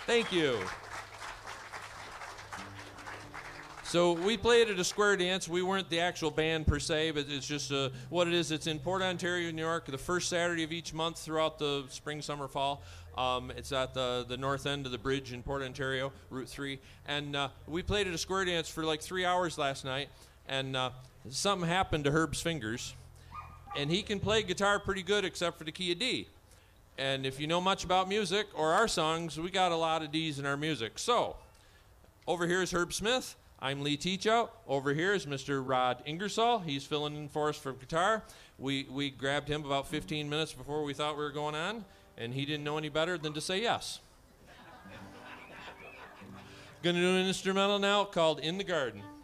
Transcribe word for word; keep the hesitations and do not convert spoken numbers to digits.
Thank you. So we played at a square dance. We weren't the actual band per se, but it's just uh, what it is. It's in Port Ontario, New York, the first Saturday of each month throughout the spring, summer, fall. Um, it's at the, the north end of the bridge in Port Ontario, Route three. And uh, we played at a square dance for like three hours last night, and uh, something happened to Herb's fingers. And he can play guitar pretty good except for the key of D. And if you know much about music or our songs, we got a lot of D's in our music. So, over here is Herb Smith. I'm Lee Teachout. Over here is Mister Rod Ingersoll. He's filling in for us for guitar. We, we grabbed him about fifteen minutes before we thought we were going on, and he didn't know any better than to say yes. Gonna do an instrumental now called In the Garden.